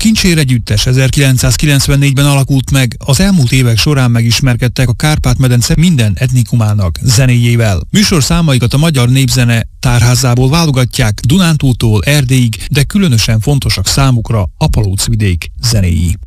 Kincsér együttes 1994-ben alakult meg, az elmúlt évek során megismerkedtek a Kárpát-medence minden etnikumának zenéjével. Műsorszámaikat a Magyar Népzene tárházából válogatják Dunántúltól Erdélyig, de különösen fontosak számukra a Palóc-vidék zenéi.